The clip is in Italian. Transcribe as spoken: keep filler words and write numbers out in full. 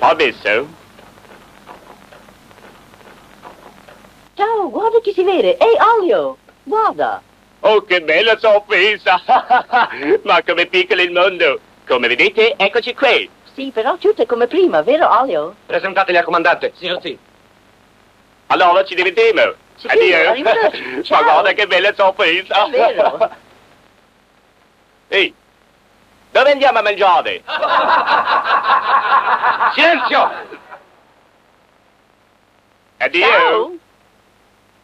Permesso? Ciao, guarda chi si vede. Ehi, Olio, guarda. Oh, che bella sorpresa! Ma come piccolo il mondo! Come vedete, eccoci qui. Sì, però tutto è come prima, vero, Olio? Presentateli al comandante. Signor sì. Allora ci rivedremo. Sicuro, Addio. arrivederci. Ma Ciao. guarda che bella sorpresa! È vero. Ehi, dove andiamo a mangiare? Silenzio! Addio. Ciao.